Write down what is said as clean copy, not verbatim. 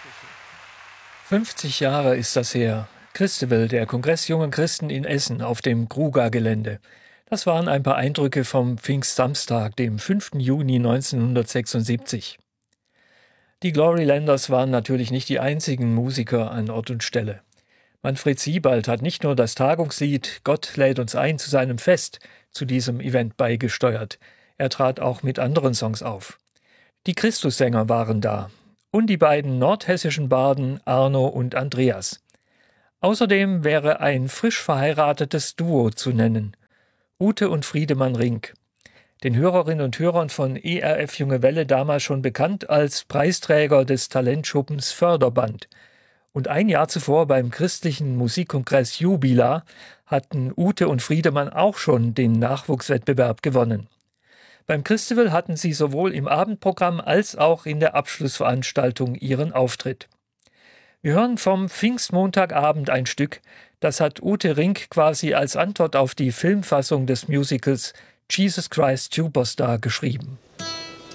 50 Jahre ist das her. Christabel, der Kongress Jungen Christen in Essen auf dem Gruga-Gelände. Das waren ein paar Eindrücke vom Pfingstsamstag, dem 5. Juni 1976. Die Glorylanders waren natürlich nicht die einzigen Musiker an Ort und Stelle. Manfred Siebald hat nicht nur das Tagungslied »Gott lädt uns ein zu seinem Fest« zu diesem Event beigesteuert. Er trat auch mit anderen Songs auf. Die Christussänger waren da und die beiden nordhessischen Barden Arno und Andreas. Außerdem wäre ein frisch verheiratetes Duo zu nennen: Ute und Friedemann Rink. Den Hörerinnen und Hörern von ERF Junge Welle damals schon bekannt als Preisträger des Talentschuppens Förderband. Und ein Jahr zuvor beim christlichen Musikkongress Jubila hatten Ute und Friedemann auch schon den Nachwuchswettbewerb gewonnen. Beim Christabel hatten sie sowohl im Abendprogramm als auch in der Abschlussveranstaltung ihren Auftritt. Wir hören vom Pfingstmontagabend ein Stück, das hat Ute Rink quasi als Antwort auf die Filmfassung des Musicals Jesus Christ Superstar geschrieben.